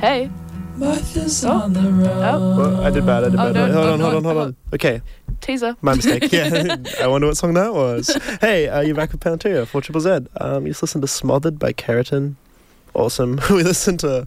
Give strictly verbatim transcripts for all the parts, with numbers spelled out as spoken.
Hey. Martha's Oh. on the road. Oh. Well, I did bad, I did Oh, bad. no, hold no, on, no, hold on, hold no. on. Okay, Teaser. my mistake. Yeah, I wonder what song that was. Hey, uh, you're back with Panteria, four triple Z. Um, you just listened to Smothered by Keratin. Awesome. We listened to...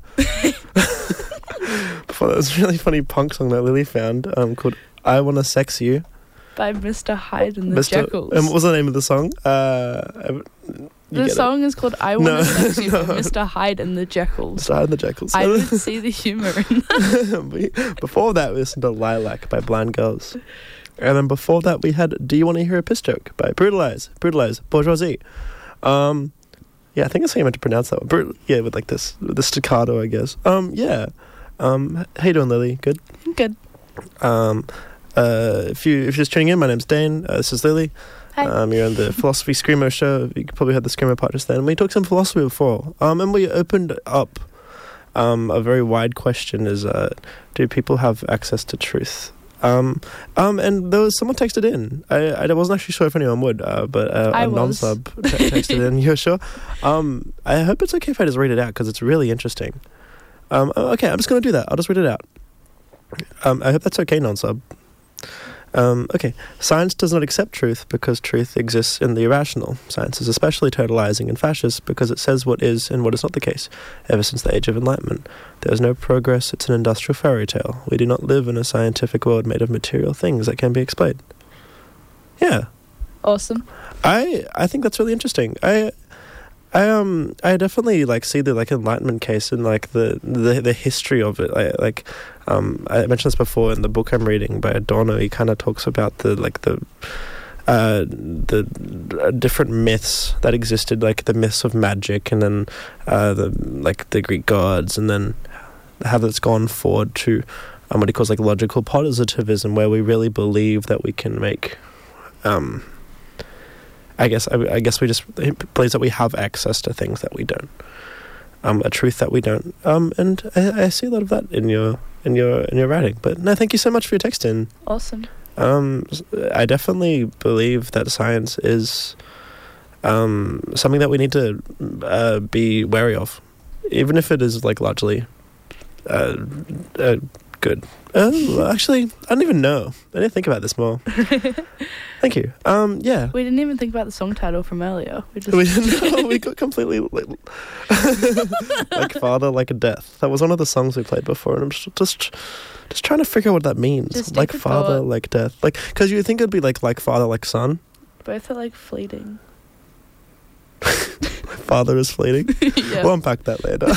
Before that was a really funny punk song that Lily found um, called I Wanna Sex You. By Mister Hyde and the Mister Jekylls. Um, what was the name of the song? Uh, you the get song is called I Wanna No, Sex You no. by Mister Hyde and the it. Jekylls. Star and the Jekylls. I didn't see the humour in that. We- before that, we listened to Lilac by Blind Girls. And then before that, we had Do You Want to Hear a Piss Joke by Brutalize, Brutalize, Bourgeoisie. Um, yeah, I think that's how you meant to pronounce that one. Brut- yeah, with like this, with the staccato, I guess. Um, yeah. Um, how you doing, Lily? Good? Good. Um, uh, if, you, if you're just tuning in, my name's Dane. Uh, this is Lily. Hi. Um, you're on the Philosophy Screamo show. You probably heard the Screamo part just then. We talked some philosophy before. Um, and we opened up um, a very wide question is, uh, do people have access to truth? Um, um, and there was someone texted in. I, I wasn't actually sure if anyone would, uh, but uh, I a was. non-sub te- texted in. You're sure? Um, I hope it's okay if I just read it out because it's really interesting. Um, oh, okay, I'm just going to do that. I'll just read it out. Um, I hope that's okay, non-sub. Um, okay. Science does not accept truth because truth exists in the irrational. Science is especially totalizing and fascist because it says what is and what is not the case. Ever since the Age of Enlightenment, there is no progress. It's an industrial fairy tale. We do not live in a scientific world made of material things that can be explained. Yeah. Awesome. I I think that's really interesting. I I um I definitely like see the like Enlightenment case and like the the, the history of it. I, like um I mentioned this before in the book I'm reading by Adorno. He kind of talks about the like the uh the uh, different myths that existed, like the myths of magic, and then uh the like the Greek gods, and then how that's gone forward to um, what he calls like logical positivism, where we really believe that we can make um. I guess I, I guess we just it believes that we have access to things that we don't, um, a truth that we don't, um, and I, I see a lot of that in your in your in your writing. But no, thank you so much for your text in. Awesome. Um, I definitely believe that science is um, something that we need to uh, be wary of, even if it is like largely uh, uh, good. Oh, actually, I don't even know. I didn't think about this more. Thank you. Um, yeah. We didn't even think about the song title from earlier. We just We didn't know. We got completely like, like Father, Like a Death. That was one of the songs we played before, and I'm just just, just trying to figure out what that means. Just Like take a Father, thought. Like Death. Like, because you think it'd be like like Father, Like Son. both are like fleeting. Father is fleeting. Yeah. We'll unpack that later.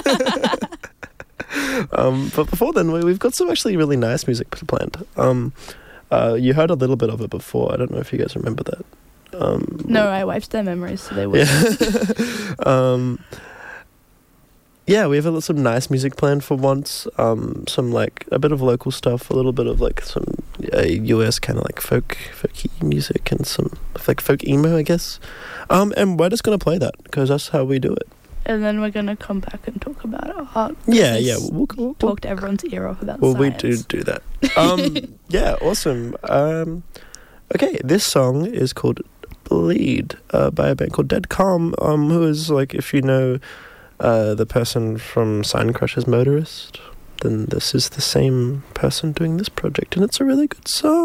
um, but before then, we, we've got some actually really nice music planned. Um, uh, you heard a little bit of it before. I don't know if you guys remember that. Um, No, I wiped their memories so they would. Yeah. um, yeah, we have a, some nice music planned for once. Um, some like a bit of local stuff, a little bit of like some uh, U S kind of like folk, folky music, and some like folk emo, I guess. Um, and we're just gonna play that because that's how we do it. And then we're gonna come back and talk about our art. Yeah, Let's yeah. We'll, we'll, we'll, Talked everyone's ear off about well, science. we do do that. Um, yeah, awesome. Um, okay, this song is called Bleed uh, by a band called Dead Calm, um, who is like, if you know uh, the person from Sign Crusher's Motorist, then this is the same person doing this project, and it's a really good song.